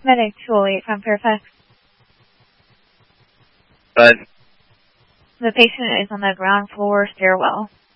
Medic 208 from Fairfax. But The patient is on the ground floor stairwell.